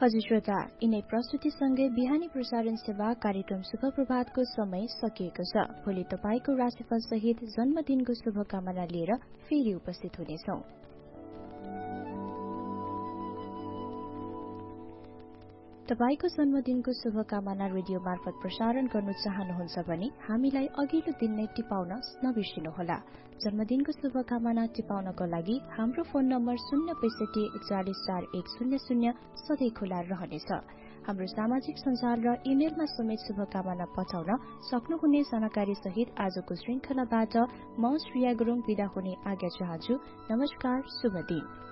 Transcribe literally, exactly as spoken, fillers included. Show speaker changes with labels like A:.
A: हजुर श्रोता, यिनै प्रस्तुतिसँगै बिहानी प्रसारण सेवा कार्यक्रम शुभ प्रभातको समय सकिएको छ। भोलि तपाईको राशिफल सहित जन्मदिनको शुभकामना लिएर फेरि उपस्थित हुनेछौं। तपाईको जन्मदिनको शुभकामना रेडियो मार्फत प्रसारण गर्न चाहनुहुन्छ भने हामीलाई अघिल्लो दिन नै टिपाउन नबिर्सिनुहोला। जन्मदिनको शुभकामना टिपाउनको लागि हाम्रो फोन नम्बर शून्य पैसठी एकचालिस चार एक शून्य शून्य सधैँ खुला रहनेछ। हाम्रो सामाजिक सञ्जाल र इमेलमा समेत शुभकामना पठाउन सक्नुहुने जानकारी सहित आजको श्रृंखलाबाट म श्रेया गुरुङ बिदा हुने आज्ञा चाहन्छु। नमस्कार, शुभ दिन।